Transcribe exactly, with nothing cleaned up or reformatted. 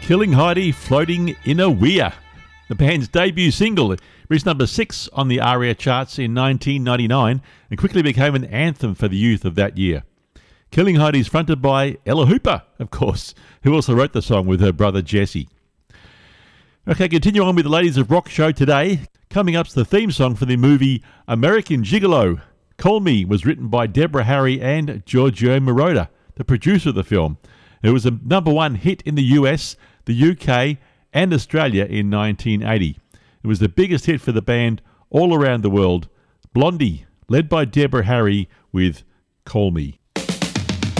Killing Heidi, Floating in a Weir. The band's debut single reached number six on the ARIA charts in nineteen ninety-nine and quickly became an anthem for the youth of that year. Killing Heidi is fronted by Ella Hooper, of course, who also wrote the song with her brother Jesse. Okay, continue on with the Ladies of Rock show today. Coming up's the theme song for the movie American Gigolo. Call Me was written by Deborah Harry and Giorgio Moroder, the producer of the film. It was a number one hit in the U S, the U K and Australia in nineteen eighty. It was the biggest hit for the band all around the world. Blondie, led by Deborah Harry with Call Me.